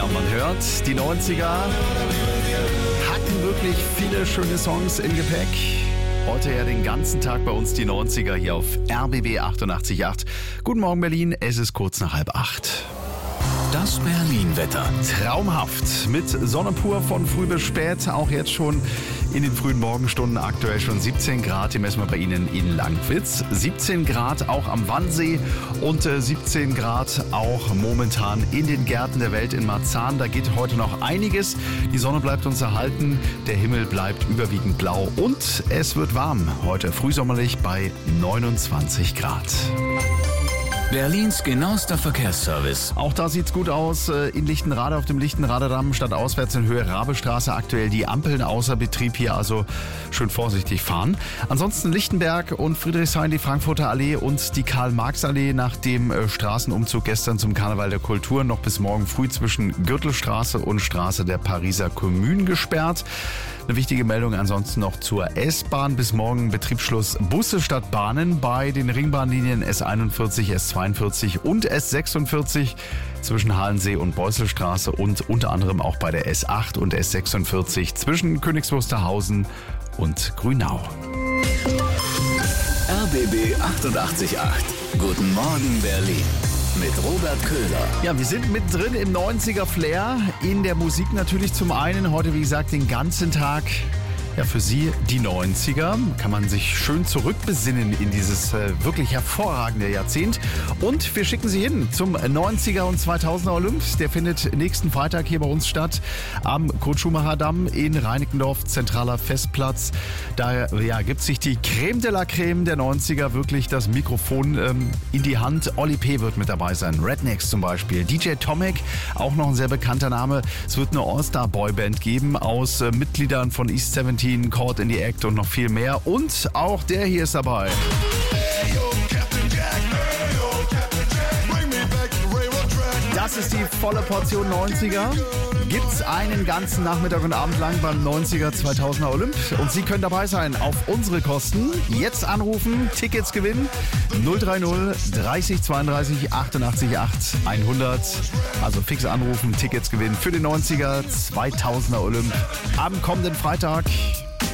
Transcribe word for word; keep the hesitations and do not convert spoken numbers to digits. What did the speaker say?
man hört, die neunziger hatten wirklich viele schöne Songs im Gepäck. Heute ja den ganzen Tag bei uns die neunziger hier auf R B B achtundachtzig Komma acht. Guten Morgen Berlin, es ist kurz nach halb acht. Das Berlin-Wetter. Traumhaft, mit Sonne pur von früh bis spät, auch jetzt schon in den frühen Morgenstunden, aktuell schon siebzehn Grad, hier messen wir bei Ihnen in Langwitz, siebzehn Grad auch am Wannsee und äh, siebzehn Grad auch momentan in den Gärten der Welt in Marzahn. Da geht heute noch einiges, die Sonne bleibt uns erhalten, der Himmel bleibt überwiegend blau und es wird warm, heute frühsommerlich bei neunundzwanzig Grad. Berlins genauester Verkehrsservice. Auch da sieht's gut aus. In Lichtenrade auf dem Lichtenrader Damm statt auswärts in Höhe Rabestraße aktuell die Ampeln außer Betrieb, hier also schön vorsichtig fahren. Ansonsten Lichtenberg und Friedrichshain, die Frankfurter Allee und die Karl-Marx-Allee nach dem Straßenumzug gestern zum Karneval der Kulturen noch bis morgen früh zwischen Gürtelstraße und Straße der Pariser Kommune gesperrt. Eine wichtige Meldung ansonsten noch zur S-Bahn. Bis morgen Betriebsschluss Busse statt Bahnen bei den Ringbahnlinien S einundvierzig, S zweiundvierzig und S sechsundvierzig zwischen Halensee und Beusselstraße und unter anderem auch bei der S acht und S sechsundvierzig zwischen Königs Wusterhausen und Grünau. R B B achtundachtzig Komma acht. Guten Morgen Berlin. Mit Robert Köhler. Ja, wir sind mittendrin im neunziger-Flair. In der Musik natürlich zum einen. Heute, wie gesagt, den ganzen Tag. Ja, für Sie die neunziger. Kann man sich schön zurückbesinnen in dieses äh, wirklich hervorragende Jahrzehnt. Und wir schicken Sie hin zum neunziger und zweitausender Olymp. Der findet nächsten Freitag hier bei uns statt am Kurt-Schumacher-Damm in Reinickendorf, zentraler Festplatz. Da ja, gibt sich die Creme de la Creme der neunziger wirklich das Mikrofon ähm, in die Hand. Oli P. wird mit dabei sein. Rednecks zum Beispiel. D J Tomek, auch noch ein sehr bekannter Name. Es wird eine All-Star-Boyband geben aus äh, Mitgliedern von East siebzehn, Caught in the Act und noch viel mehr. Und auch der hier ist dabei. Das ist die volle Portion neunziger. Gibt's einen ganzen Nachmittag und Abend lang beim neunziger zweitausender Olymp. Und Sie können dabei sein auf unsere Kosten. Jetzt anrufen, Tickets gewinnen. null drei null dreißig zweiunddreißig achtundachtzig acht hundert. Also fix anrufen, Tickets gewinnen für den neunziger zweitausender Olymp am kommenden Freitag.